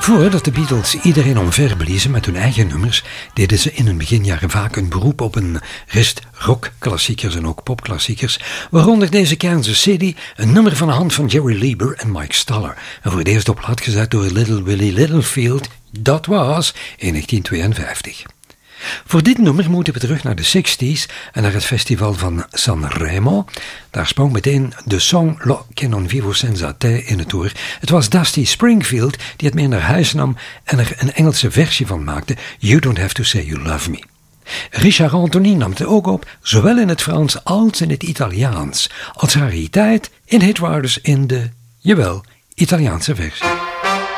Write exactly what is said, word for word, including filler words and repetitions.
Voordat de Beatles iedereen omverbliezen met hun eigen nummers, deden ze in hun beginjaren vaak een beroep op een rest rockklassiekers en ook popklassiekers, waaronder deze Kansas City, een nummer van de hand van Jerry Lieber en Mike Stoller, en voor het eerst op plaat gezet door Little Willie Littlefield, dat was in negentien tweeënvijftig. Voor dit nummer moeten we terug naar de zestig's en naar het festival van Sanremo. Daar sprong meteen de song Lo che non vivo senza te in het oor. Het was Dusty Springfield die het mee naar huis nam en er een Engelse versie van maakte, You Don't Have to Say You Love Me. Richard Anthony nam het ook op, zowel in het Frans als in het Italiaans, als rariteit in hitwaardes in de, jawel, Italiaanse versie.